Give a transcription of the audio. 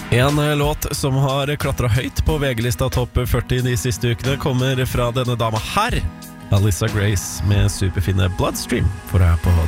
En låt som har klatret høyt på VG-lista topp 40 de siste ukene kommer fra denne dama her, Alyssa Grace med superfine Bloodstream, for å være på